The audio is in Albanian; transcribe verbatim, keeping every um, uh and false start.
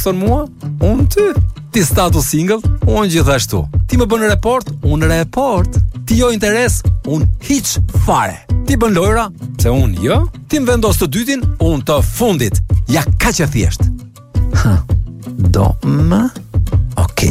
thon mua, unë ty. Ti status single, unë gjithashtu. Ti më bën report, unë report. Ti jo interes, unë hiç fare. Ti bën lojra, se unë jo. Ti më vendos të dytin, unë të fundit. Ja kaq e thjesht. Ha. Do më